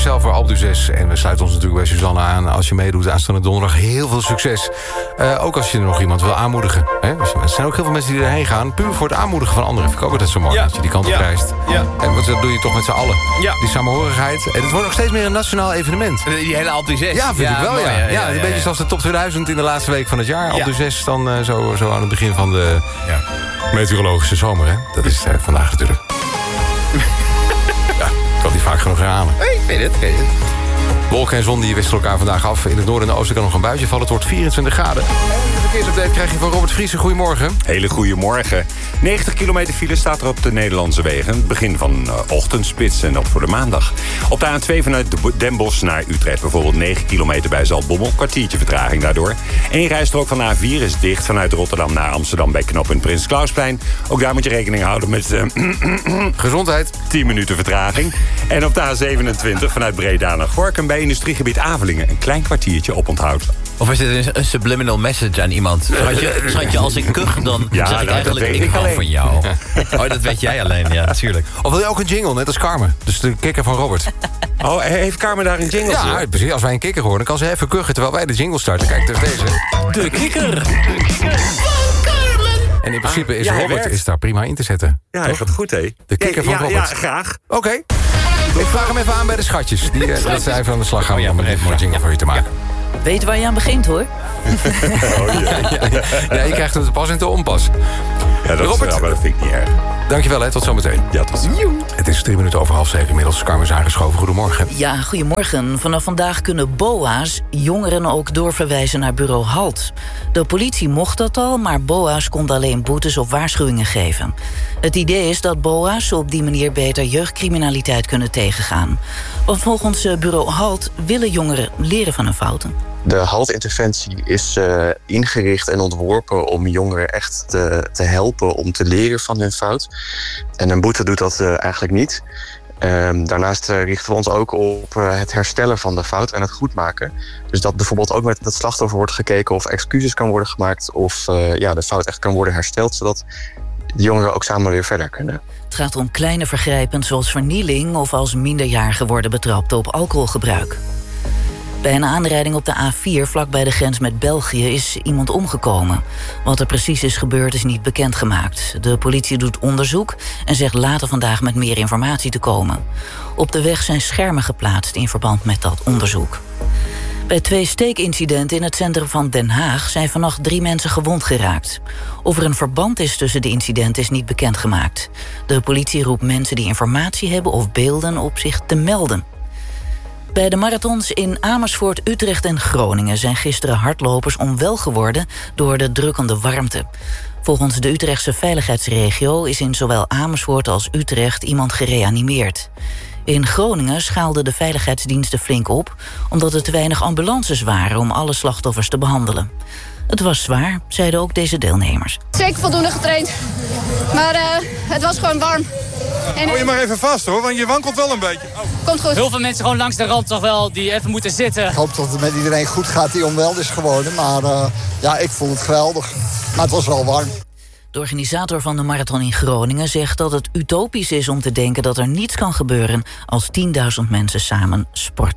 Marcel voor Alpe d'Huez. En we sluiten ons natuurlijk bij Suzanne aan. Als je meedoet aanstaande donderdag, heel veel succes. Ook als je er nog iemand wil aanmoedigen. Hè? Er zijn ook heel veel mensen die erheen gaan. Puur voor het aanmoedigen van anderen. Vind ik ook altijd zo mooi. Dat je die kant op reist. Ja. En dat doe je toch met z'n allen. Ja. Die samenhorigheid. En het wordt nog steeds meer een nationaal evenement. Die hele Alpe d'Huez. Ja, vind ik wel, mooi, ja. Een beetje zoals de top 2000 in de laatste week van het jaar. Alpe d'Huez dan zo aan het begin van de meteorologische zomer. Hè? Dat is vandaag natuurlijk. Ja, ik kan die vaak genoeg herhalen. Ik weet het. Wolken en zon die wisselen elkaar vandaag af. In het noorden en oosten kan nog een buitje vallen. Het wordt 24 graden. En de verkeersupdate krijg je van Robert Vriesen. Goedemorgen. Hele goede morgen. 90 kilometer file staat er op de Nederlandse wegen. Het begin van ochtendspits en ook voor de maandag. Op de A2 vanuit Den Bosch naar Utrecht. Bijvoorbeeld 9 kilometer bij Zaltbommel. Kwartiertje vertraging daardoor. Eén rijstrook van de A4 is dicht vanuit Rotterdam naar Amsterdam bij knooppunt Prins Klausplein. Ook daar moet je rekening houden met gezondheid. 10 minuten vertraging. En op de A27 vanuit Breda naar Gorinchem bij industriegebied Avelingen. Een klein kwartiertje op onthoud. Of is dit een subliminal message aan iemand? Schatje, als ik kuch, dan zeg ik eigenlijk, ik hou van jou. Oh, dat weet jij alleen, ja, natuurlijk. Of wil je ook een jingle, net als Carmen? Dus de kikker van Robert. Oh, heeft Carmen daar een jingle voor? Ja, precies. Als wij een kikker horen, dan kan ze even kuchen terwijl wij de jingle starten. Kijk, dus deze. De kikker. En in principe is Robert is daar prima in te zetten. Ja, hij gaat goed, hè? De kikker van Robert. Ja, graag. Oké. Ik vraag hem even aan bij de schatjes. Dat ze even aan de slag gaan om een mooie jingle voor je te maken. Weet waar je aan begint, hoor. Ja, je krijgt het pas in de onpas. Ja, Robert, maar dat vind ik niet erg. Dankjewel, hè. Tot zometeen. Ja, tot ziens. Het is 3 minuten over 6:30 inmiddels. Carmen is aangeschoven. Goedemorgen. Ja, goedemorgen. Vanaf vandaag kunnen BOA's jongeren ook doorverwijzen naar bureau HALT. De politie mocht dat al, maar BOA's konden alleen boetes of waarschuwingen geven. Het idee is dat BOA's op die manier beter jeugdcriminaliteit kunnen tegengaan. Want volgens bureau HALT willen jongeren leren van hun fouten. De HALT-interventie is ingericht en ontworpen om jongeren echt te helpen om te leren van hun fout. En een boete doet dat eigenlijk niet. Daarnaast richten we ons ook op het herstellen van de fout en het goedmaken. Dus dat bijvoorbeeld ook met het slachtoffer wordt gekeken of excuses kan worden gemaakt of de fout echt kan worden hersteld, zodat de jongeren ook samen weer verder kunnen. Het gaat om kleine vergrijpen zoals vernieling of als minderjarigen worden betrapt op alcoholgebruik. Bij een aanrijding op de A4 vlakbij de grens met België is iemand omgekomen. Wat er precies is gebeurd is niet bekendgemaakt. De politie doet onderzoek en zegt later vandaag met meer informatie te komen. Op de weg zijn schermen geplaatst in verband met dat onderzoek. Bij 2 steekincidenten in het centrum van Den Haag zijn vannacht 3 mensen gewond geraakt. Of er een verband is tussen de incidenten is niet bekendgemaakt. De politie roept mensen die informatie hebben of beelden op zich te melden. Bij de marathons in Amersfoort, Utrecht en Groningen zijn gisteren hardlopers onwel geworden door de drukkende warmte. Volgens de Utrechtse veiligheidsregio is in zowel Amersfoort als Utrecht iemand gereanimeerd. In Groningen schaalden de veiligheidsdiensten flink op, omdat er te weinig ambulances waren om alle slachtoffers te behandelen. Het was zwaar, zeiden ook deze deelnemers. Zeker voldoende getraind, maar het was gewoon warm. Hou je maar even vast, hoor, want je wankelt wel een beetje. Komt goed. Heel veel mensen gewoon langs de rand toch wel die even moeten zitten. Ik hoop dat het met iedereen goed gaat die onwel is geworden. Maar ik vond het geweldig. Maar het was wel warm. De organisator van de marathon in Groningen zegt dat het utopisch is om te denken dat er niets kan gebeuren als 10.000 mensen samen sporten.